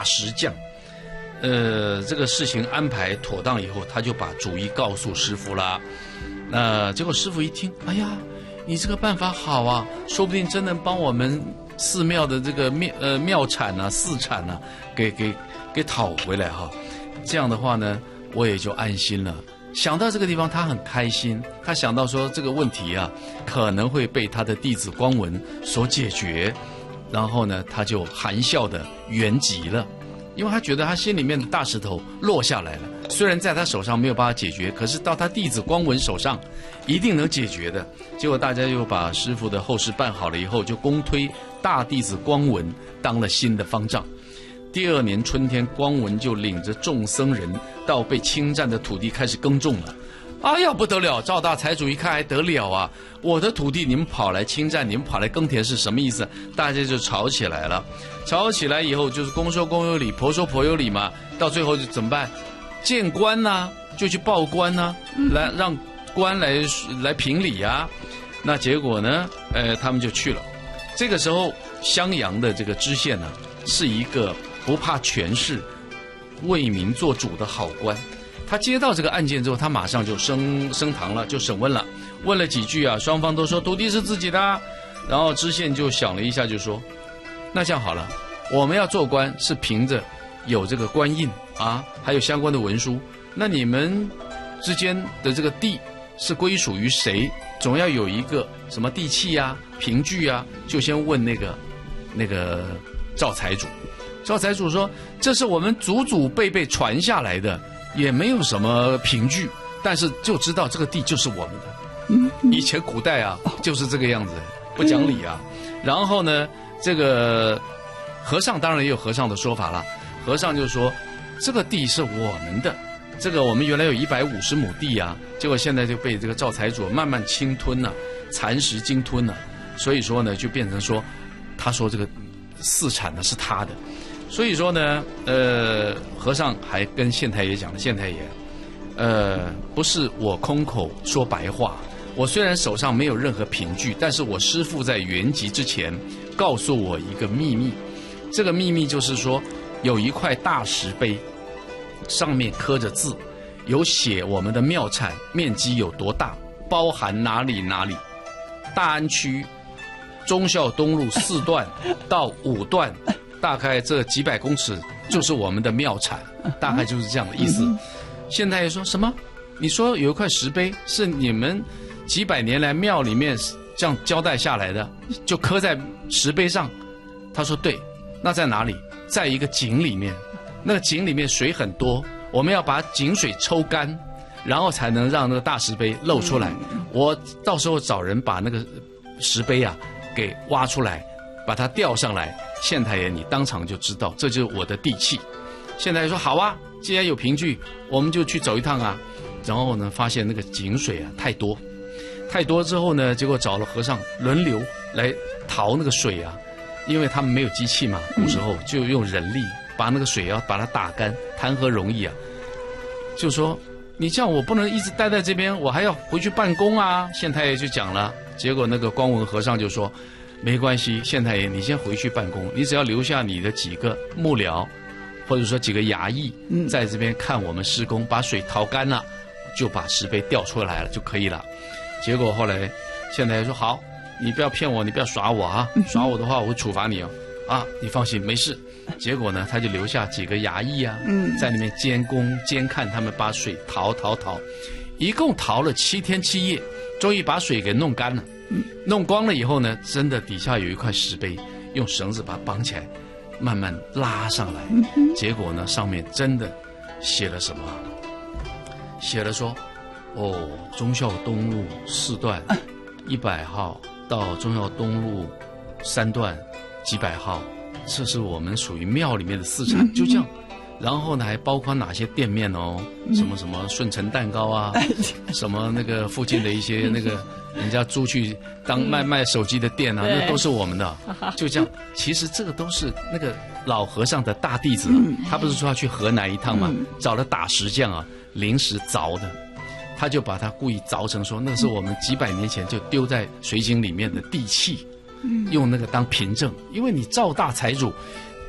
大石匠。这个事情安排妥当以后，他就把主意告诉师父啦。结果师父一听，哎呀，你这个办法好啊，说不定真能帮我们寺庙的这个庙产啊、寺产啊，给讨回来哈。这样的话呢，我也就安心了。想到这个地方，他很开心。他想到说这个问题啊，可能会被他的弟子光文所解决。然后呢，他就含笑的圆寂了。因为他觉得他心里面的大石头落下来了，虽然在他手上没有办法解决，可是到他弟子光文手上一定能解决的。结果大家又把师父的后事办好了以后，就公推大弟子光文当了新的方丈。第二年春天，光文就领着众僧人到被侵占的土地开始耕种了。哎呀，不得了！赵大财主一看还得了啊！我的土地你们跑来侵占，你们跑来耕田是什么意思？大家就吵起来了。吵起来以后，就是公说公有理，婆说婆有理嘛。到最后就怎么办？见官呐，就去报官呐，来让官来评理啊。那结果呢？他们就去了。这个时候，襄阳的这个知县呢，是一个不怕权势、为民做主的好官。他接到这个案件之后，他马上就升堂了，就审问了，问了几句啊，双方都说土地是自己的。然后知县就想了一下，就说：“那这样好了，我们要做官是凭着有这个官印啊，还有相关的文书。那你们之间的这个地是归属于谁？总要有一个什么地契啊、凭据啊，就先问那个赵财主。赵财主说：这是我们祖祖辈辈传下来的。”也没有什么凭据，但是就知道这个地就是我们的。以前古代啊，就是这个样子，不讲理啊。然后呢，这个和尚当然也有和尚的说法了。和尚就说，这个地是我们的，这个我们原来有150亩地啊，结果现在就被这个赵财主慢慢侵吞了，蚕食鲸吞了。所以说呢，就变成说，他说这个寺产呢是他的。所以说呢，和尚还跟县太爷讲了，县太爷，不是我空口说白话，我虽然手上没有任何凭据，但是我师父在圆寂之前告诉我一个秘密，这个秘密就是说，有一块大石碑，上面刻着字，有写我们的庙产面积有多大，包含哪里哪里，大安区忠孝东路4段到5段。大概这几百公尺就是我们的庙产，大概就是这样的意思。县太爷说什么？你说有一块石碑是你们几百年来庙里面这样交代下来的，就刻在石碑上。他说对，那在哪里？在一个井里面，那个井里面水很多，我们要把井水抽干，然后才能让那个大石碑露出来。我到时候找人把那个石碑啊给挖出来，把它吊上来。县太爷，你当场就知道，这就是我的地契。县太爷说：“好啊，既然有凭据，我们就去走一趟啊。”然后呢，发现那个井水啊太多之后呢，结果找了和尚轮流来淘那个水啊，因为他们没有机器嘛，古时候就用人力把那个水要把它打干，谈何容易啊！就说你这样我不能一直待在这边，我还要回去办公啊。县太爷就讲了，结果那个光文和尚就说。没关系，县太爷，你先回去办公，你只要留下你的几个幕僚，或者说几个衙役，在这边看我们施工，把水淘干了，就把石碑调出来了就可以了。结果后来县太爷说：“好，你不要骗我，你不要耍我啊！耍我的话，我会处罚你哦。啊，你放心，没事。”结果呢，他就留下几个衙役啊，在那边监看他们把水淘，一共淘了7天7夜，终于把水给弄干了。弄光了以后呢，真的底下有一块石碑，用绳子把它绑起来，慢慢拉上来。结果呢，上面真的写了什么？写了说，忠孝东路4段100号到忠孝东路3段几百号，这是我们属于庙里面的寺产，就这样。然后呢，还包括哪些店面哦？什么顺成蛋糕啊，什么那个附近的一些那个人家租去当卖手机的店啊，那都是我们的。就这样，其实这个都是那个老和尚的大弟子，他不是说要去河南一趟吗？找了打石匠啊，临时凿的，他就把它故意凿成说，那是我们几百年前就丢在水井里面的地契，用那个当凭证，因为你赵大财主。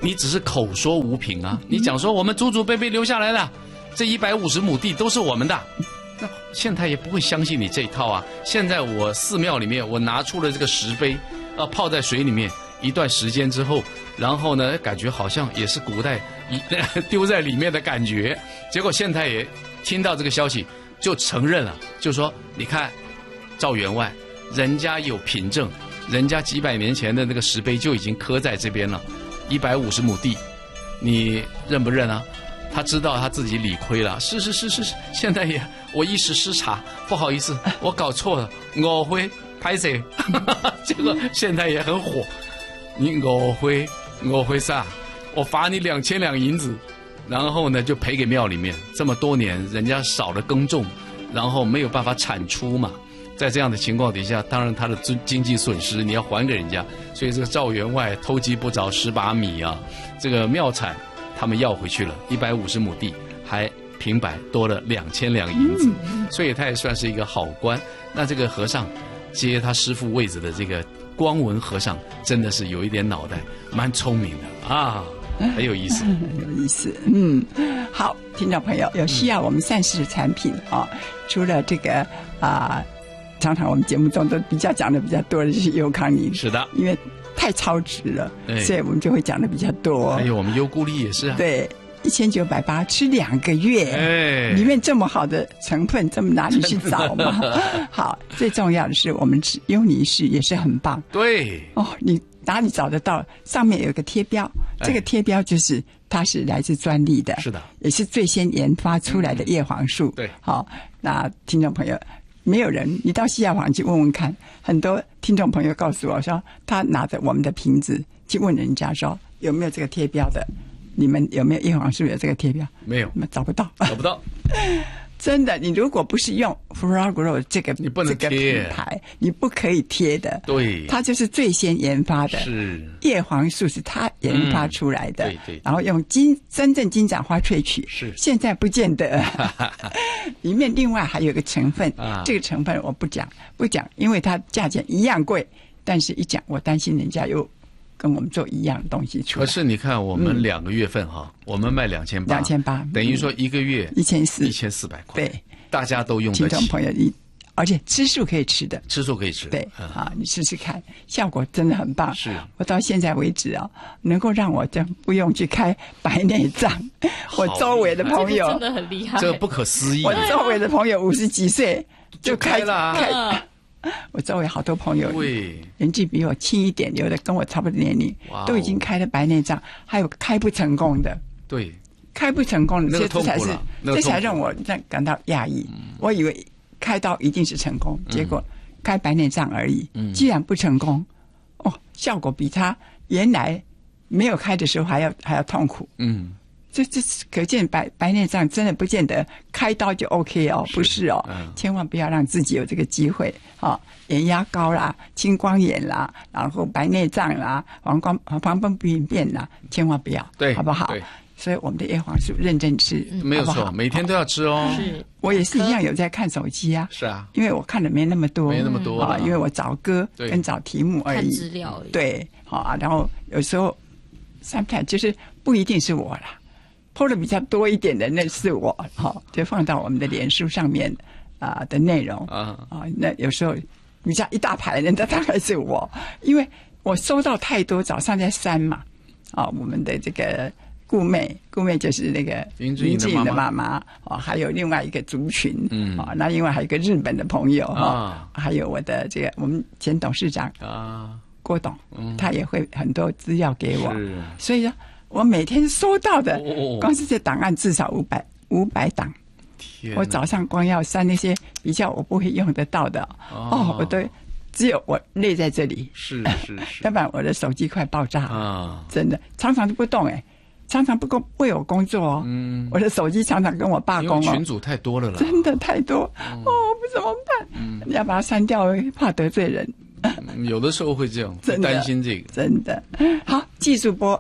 你只是口说无凭啊，你讲说我们祖祖辈辈留下来的这150亩地都是我们的，那县太爷不会相信你这一套啊。现在我寺庙里面我拿出了这个石碑，泡在水里面一段时间之后，然后呢感觉好像也是古代丢在里面的感觉，结果县太爷听到这个消息就承认了，就说你看赵员外人家有凭证，人家几百年前的那个石碑就已经刻在这边了，150亩地，你认不认啊？他知道他自己理亏了，是，县太爷，我一时失察，不好意思，我搞错了，我会拍谁？结果县太爷很火，我会啥？我罚你2000两银子，然后呢就赔给庙里面。这么多年，人家少了耕种，然后没有办法产出嘛。在这样的情况底下，当然他的经济损失你要还给人家，所以这个赵员外偷鸡不着蚀把米啊，这个庙产他们要回去了，150亩地还平白多了2000两银子，所以他也算是一个好官。那这个和尚接他师父位子的这个光文和尚，真的是有一点脑袋，蛮聪明的啊，很有意思， 很有意思。好，听众朋友，有需要我们善事产品啊，除了这个常常我们节目中都讲的比较多的就是优康宁，是的，因为太超值了，所以我们就会讲的比较多。 还有我们优固力也是啊， 对，1980吃2个月，里面这么好的成分，这么哪里去找嘛？好，最重要的是我们吃优尼氏也是很棒， 对哦，你哪里找得到？上面有一个贴标，这个贴标就是它是来自专利的，是的，也是最先研发出来的叶黄素。对，好，那听众朋友。没有人，你到西药房去问问看，很多听众朋友告诉我说，他拿着我们的瓶子去问人家说有没有这个贴标的，你们有没有叶黄素有这个贴标？ 没有， 你们找不到，真的，你如果不是用 Froggrow 这个品牌，你不可以贴的。对，它就是最先研发的，是叶黄素是它研发出来的，对，然后用真正金盏花萃取，是现在不见得。里面另外还有一个成分，这个成分我不讲，因为它价钱一样贵，但是一讲我担心人家又跟我们做一样的东西出来。 可是你看，我们2个月份我们卖2800，等于说1个月1400块，对，大家都用得起。 听众朋友，而且吃素可以吃的， 对， 你试试看，效果真的很棒。 是我到现在为止能够让我不用去开白内障，我周围的朋友真的很厉害， 这个不可思议。 我周围的朋友50几岁就开了。 我周围好多朋友，年纪比我轻一点，有的跟我差不多年龄，都已经开了白内障，还有开不成功的。 对， 开不成功的，这才让我感到讶异。我以为开刀一定是成功，结果开白内障而已。既然不成功，效果比他原来没有开的时候还要痛苦。这可见白内障真的不见得开刀就 OK 哦，不是哦，千万不要让自己有这个机会眼压高啦、青光眼啦，然后白内障啦、黄斑病变啦，千万不要，对，好不好？所以我们的叶黄素认真吃， 没有错，每天都要吃哦。 是， 我也是一样有在看手机啊， 是啊， 因为我看的没那么多，因为我找歌跟找题目而已， 看资料而已。 对，然后有时候 sometimes 就是不一定是我啦。PO 的比较多一点的那是我，就放到我们的脸书上面的内容那有时候比较一大排人，那大概是我，因为我收到太多，早上在删嘛我们的这个顾妹就是那个林志颖的妈妈还有另外一个族群那另外还有一个日本的朋友还有我的这个我们前董事长郭董他也会很多资料给我，所以说我每天收到的，光是这档案至少500档。我早上光要删那些比较我不会用得到的，我都只有我累在这里。 是， 要不然我的手机快爆炸真的常常都不动常常不为我工作我的手机常常跟我罢工群组太多了啦， 真的太多不怎么办？要把它删掉，怕得罪人。 有的时候会这样，担心这个。 真的好，技术拨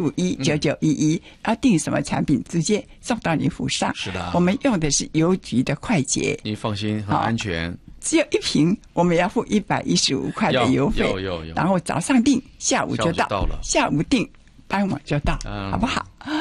27519911，要订什么产品，直接送到你府上。是的，我们用的是邮局的快捷， 你放心，很安全。 只有1瓶，我们要付115块的邮费。 有。 然后早上订，下午就到了。下午订傍晚就到，好不好？